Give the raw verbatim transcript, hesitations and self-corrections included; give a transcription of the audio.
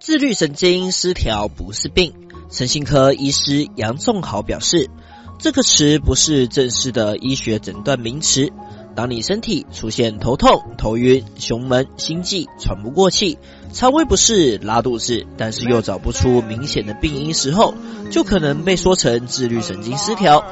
自律神经失调不是病，身心科医师杨仲豪表示，这个词不是正式的医学诊断名词。当你身体出现头痛、头晕、胸闷、心悸、喘不过气、肠胃不适、拉肚子，但是又找不出明显的病因时候，就可能被说成自律神经失调。